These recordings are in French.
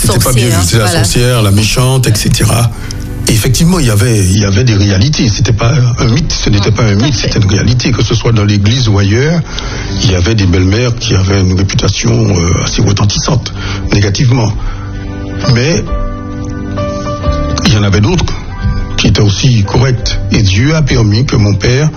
c'était pas bien vu. C'était la sorcière, la méchante, etc. Et effectivement, il y avait des réalités. C'était pas un mythe, ce n'était pas un mythe, c'était une réalité. Que ce soit dans l'église ou ailleurs, il y avait des belles-mères qui avaient une réputation assez retentissante, négativement. Mais il y en avait d'autres qui étaient aussi correctes. Et Dieu a permis que mon père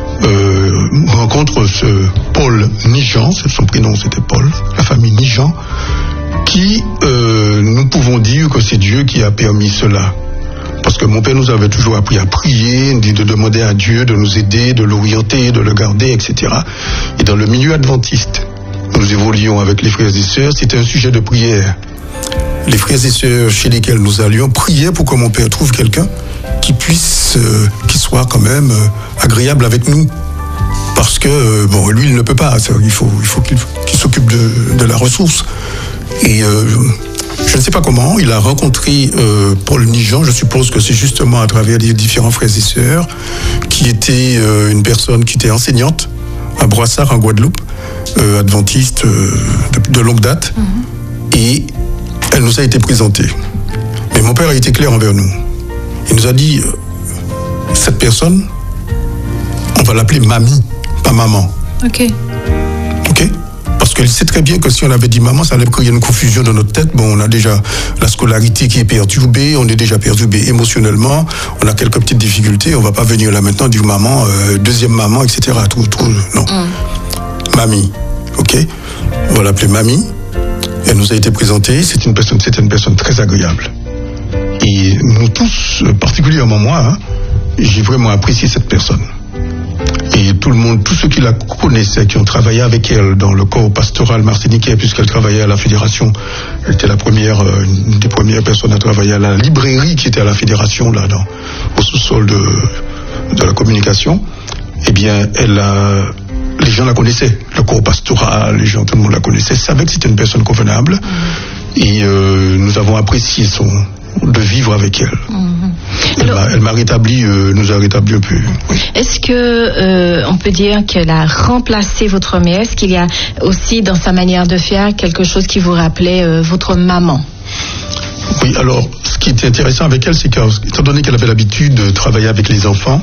rencontre ce Paul Nijean, son prénom c'était Paul, la famille Nijean, qui, nous pouvons dire que c'est Dieu qui a permis cela. Parce que mon père nous avait toujours appris à prier, de demander à Dieu de nous aider, de l'orienter, de le garder, etc. Et dans le milieu adventiste, nous évoluions avec les frères et sœurs, c'était un sujet de prière. Les frères et sœurs chez lesquels nous allions priaient pour que mon père trouve quelqu'un qui puisse, qui soit quand même agréable avec nous. Parce que, bon, lui, il ne peut pas. Il faut qu'il s'occupe de la ressource. Et je ne sais pas comment, il a rencontré Paul Nijean, je suppose que c'est justement à travers les différents frères et sœurs, qui était une personne qui était enseignante à Broissard, en Guadeloupe, adventiste de longue date, et elle nous a été présentée. Mais mon père a été clair envers nous. Il nous a dit, cette personne, on va l'appeler mamie, pas maman. Ok. Parce qu'il sait très bien que si on avait dit maman, ça allait créer une confusion dans notre tête. Bon, on a déjà la scolarité qui est perturbée, on est déjà perturbé émotionnellement, on a quelques petites difficultés, on va pas venir là maintenant dire maman, deuxième maman, etc. Non. Mamie, ok. On va l'appeler mamie. Elle nous a été présentée, c'était une personne très agréable. Et nous tous, particulièrement moi, j'ai vraiment apprécié cette personne. Et tout le monde, tous ceux qui la connaissaient, qui ont travaillé avec elle dans le corps pastoral martiniquais, puisqu'elle travaillait à la fédération, elle était une des premières personnes à travailler à la librairie qui était à la fédération, là, au sous-sol de la communication. Eh bien, les gens la connaissaient, le corps pastoral, tout le monde la connaissait, savaient que c'était une personne convenable. Et nous avons apprécié de vivre avec elle. Elle m'a rétabli, nous a rétabli un peu. Oui. Est-ce que on peut dire qu'elle a remplacé votre mère? Est-ce qu'il y a aussi dans sa manière de faire quelque chose qui vous rappelait votre maman? Oui, alors ce qui était intéressant avec elle, c'est qu'étant donné qu'elle avait l'habitude de travailler avec les enfants,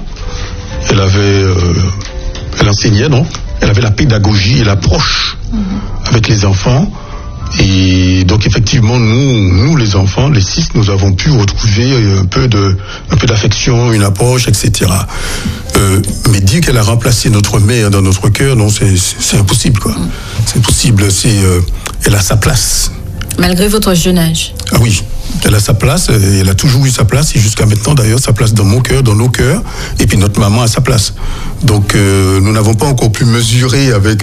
elle enseignait, donc elle avait la pédagogie et l'approche avec les enfants. Et donc effectivement, nous les enfants, les 6, nous avons pu retrouver un peu d'affection, une approche, etc. Mais dire qu'elle a remplacé notre mère dans notre cœur, non, c'est impossible, quoi. C'est impossible. Elle a sa place. Malgré votre jeune âge. Ah oui, elle a sa place, elle a toujours eu sa place, et jusqu'à maintenant d'ailleurs, sa place dans mon cœur, dans nos cœurs, et puis notre maman a sa place. Donc nous n'avons pas encore pu mesurer avec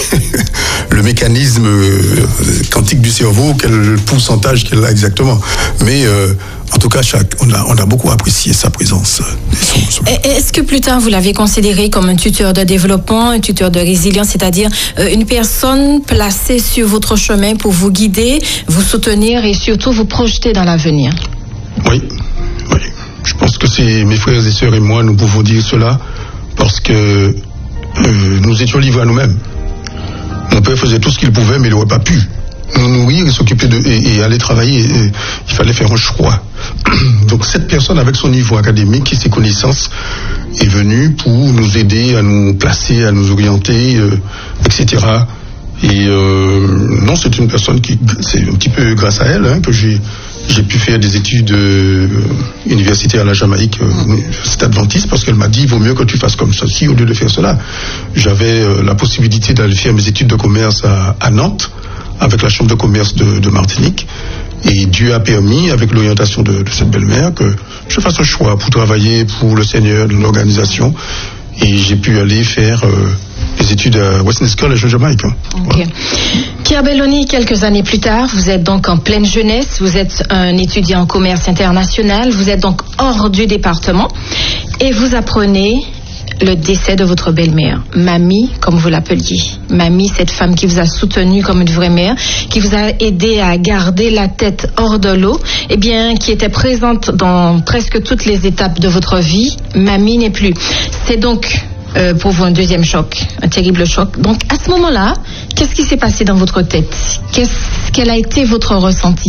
le mécanisme quantique du cerveau quel pourcentage qu'elle a exactement. Mais en tout cas, on a beaucoup apprécié sa présence. Est-ce que plus tard vous l'avez considéré comme un tuteur de développement, un tuteur de résilience, c'est-à-dire une personne placée sur votre chemin pour vous guider, vous soutenir et surtout vous projeter dans l'avenir? Oui. Je pense que c'est mes frères et sœurs et moi, nous pouvons dire cela parce que nous étions livrés à nous-mêmes. Mon père faisait tout ce qu'il pouvait, mais il n'aurait pas pu nous nourrir et s'occuper et aller travailler. Il fallait faire un choix. Donc cette personne avec son niveau académique et ses connaissances est venue pour nous aider à nous placer, à nous orienter, etc. Et non, c'est une personne c'est un petit peu grâce à elle que j'ai pu faire des études universitaires à la Jamaïque, c'est adventiste, parce qu'elle m'a dit, il vaut mieux que tu fasses comme ceci au lieu de faire cela. J'avais la possibilité d'aller faire mes études de commerce à Nantes, avec la chambre de commerce de Martinique, et Dieu a permis, avec l'orientation de cette belle-mère, que je fasse un choix pour travailler pour le Seigneur d'une organisation, et j'ai pu aller faire les études à Westminster College en Jamaïque. Okay. Voilà. Pierre Belloni, quelques années plus tard, vous êtes donc en pleine jeunesse, vous êtes un étudiant en commerce international, vous êtes donc hors du département, et vous apprenez le décès de votre belle-mère, Mamie, comme vous l'appeliez. Mamie, cette femme qui vous a soutenu comme une vraie mère, qui vous a aidé à garder la tête hors de l'eau, eh bien, qui était présente dans presque toutes les étapes de votre vie. Mamie n'est plus. C'est donc pour vous un deuxième choc, un terrible choc. Donc à ce moment-là, qu'est-ce qui s'est passé dans votre tête? Quel a été votre ressenti?